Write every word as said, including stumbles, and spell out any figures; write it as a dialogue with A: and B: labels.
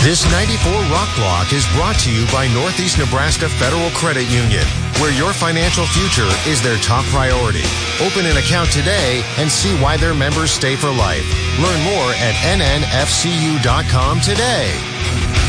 A: This ninety-four Rock Block is brought to you by Northeast Nebraska Federal Credit Union, where your financial future is their top priority. Open an account today and see why their members stay for life. Learn more at N N F C U dot com today.